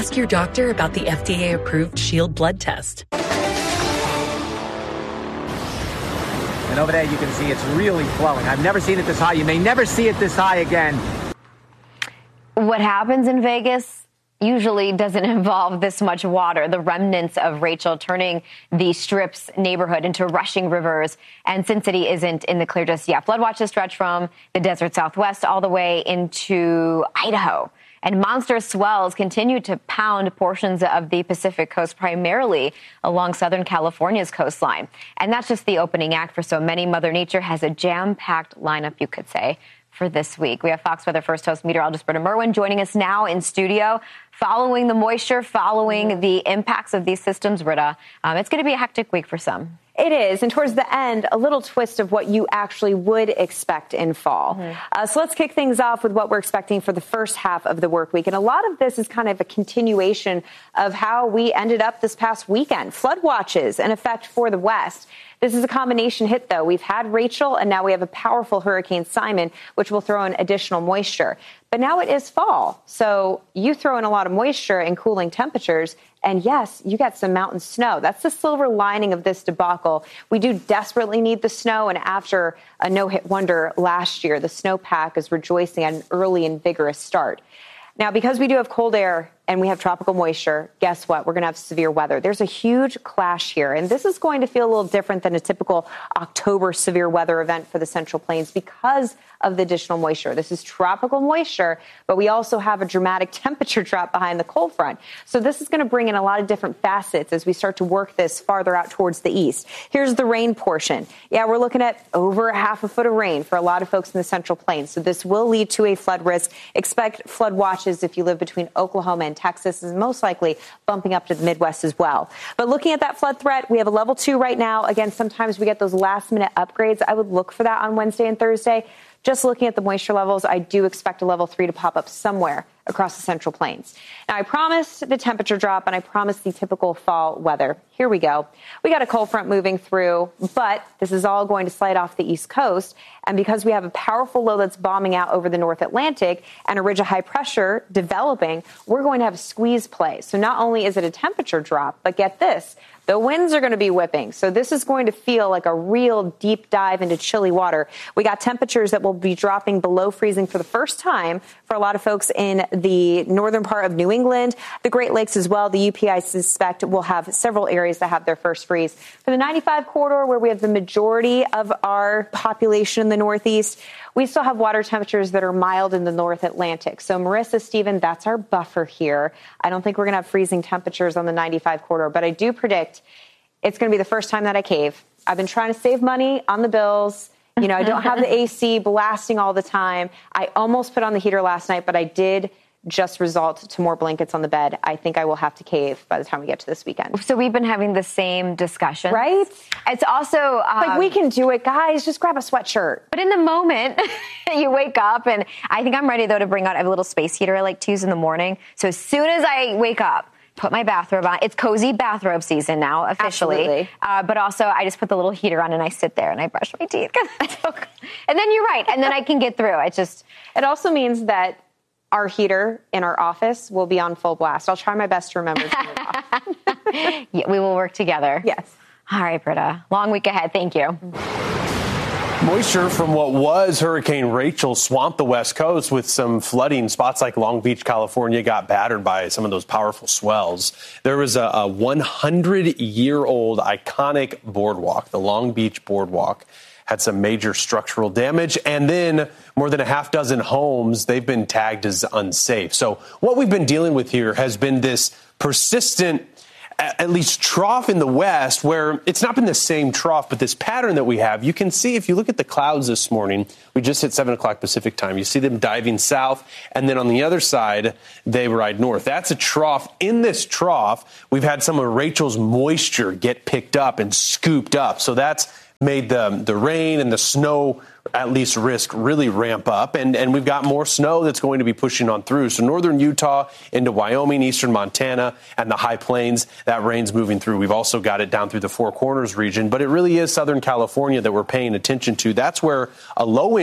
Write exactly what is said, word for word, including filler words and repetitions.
Ask your doctor about the F D A-approved Shield blood test. And over there you can see it's really flowing. I've never seen it this high. You may never see it this high again. What happens in Vegas usually doesn't involve this much water. The remnants of Rachel turning the Strip's neighborhood into rushing rivers. And Sin City isn't in the clear just yet. Flood watches stretch from the desert Southwest all the way into Idaho. And monster swells continue to pound portions of the Pacific coast, primarily along Southern California's coastline. And that's just the opening act for so many. Mother Nature has a jam-packed lineup, you could say, for this week. We have Fox Weather First Host meteorologist Britta Merwin joining us now in studio, following the moisture, following the impacts of these systems. Britta, um, it's going to be a hectic week for some. It is. And towards the end, a little twist of what you actually would expect in fall. Mm-hmm. Uh, so let's kick things off with what we're expecting for the first half of the work week. And a lot of this is kind of a continuation of how we ended up this past weekend. Flood watches in effect for the West. This is a combination hit, though. We've had Rachel, and now we have a powerful Hurricane Simon, which will throw in additional moisture. But now it is fall, so you throw in a lot of moisture and cooling temperatures, and yes, you get some mountain snow. That's the silver lining of this debacle. We do desperately need the snow, and after a no-hit wonder last year, the snowpack is rejoicing at an early and vigorous start. Now, because we do have cold air and we have tropical moisture, guess what? We're going to have severe weather. There's a huge clash here, and this is going to feel a little different than a typical October severe weather event for the Central Plains because of the additional moisture. This is tropical moisture, but we also have a dramatic temperature drop behind the cold front. So this is going to bring in a lot of different facets as we start to work this farther out towards the east. Here's the rain portion. Yeah, we're looking at over a half a foot of rain for a lot of folks in the Central Plains. So this will lead to a flood risk. Expect flood watches if you live between Oklahoma and Texas, is most likely bumping up to the Midwest as well. But looking at that flood threat, we have a level two right now. Again, sometimes we get those last minute upgrades. I would look for that on Wednesday and Thursday. Just looking at the moisture levels, I do expect a level three to pop up somewhere across the Central Plains. Now, I promised the temperature drop, and I promised the typical fall weather. Here we go. We got a cold front moving through, but this is all going to slide off the East Coast. And because we have a powerful low that's bombing out over the North Atlantic and a ridge of high pressure developing, we're going to have a squeeze play. So not only is it a temperature drop, but get this, the winds are going to be whipping. So this is going to feel like a real deep dive into chilly water. We got temperatures that will be dropping below freezing for the first time for a lot of folks in the northern part of New England, the Great Lakes as well. The U P, I suspect, will have several areas that have their first freeze. For the ninety-five corridor, where we have the majority of our population in the Northeast, we still have water temperatures that are mild in the North Atlantic. So, Marissa, Stephen, that's our buffer here. I don't think we're going to have freezing temperatures on the ninety-five corridor, but I do predict it's going to be the first time that I cave. I've been trying to save money on the bills. You know, I don't have the A C blasting all the time. I almost put on the heater last night, but I did just result to more blankets on the bed. I think I will have to cave by the time we get to this weekend. So we've been having the same discussion. Right? It's also... Um, like, we can do it, guys. Just grab a sweatshirt. But in the moment, you wake up, and I think I'm ready, though, to bring out... I have a little space heater I like to use in the morning. So as soon as I wake up, put my bathrobe on. It's cozy bathrobe season now, officially. Uh, but also, I just put the little heater on, and I sit there, and I brush my teeth. And then you're right. And then I can get through. It just... It also means that our heater in our office will be on full blast. I'll try my best to remember to turn it off. Yeah, we will work together. Yes. All right, Britta. Long week ahead. Thank you. Moisture from what was Hurricane Rachel swamped the West Coast with some flooding. Spots like Long Beach, California got battered by some of those powerful swells. There was a, a one hundred year old iconic boardwalk, the Long Beach Boardwalk, had some major structural damage, and then more than a half dozen homes, they've been tagged as unsafe. So what we've been dealing with here has been this persistent, at least trough in the west, where it's not been the same trough, but this pattern that we have. You can see, if you look at the clouds this morning, we just hit seven o'clock Pacific time. You see them diving south, and then on the other side, they ride north. That's a trough. In this trough, we've had some of Rachel's moisture get picked up and scooped up. So that's made the, the rain and the snow, at least risk, really ramp up. And, and we've got more snow that's going to be pushing on through. So northern Utah into Wyoming, eastern Montana, and the high plains, that rain's moving through. We've also got it down through the Four Corners region. But it really is Southern California that we're paying attention to. That's where a low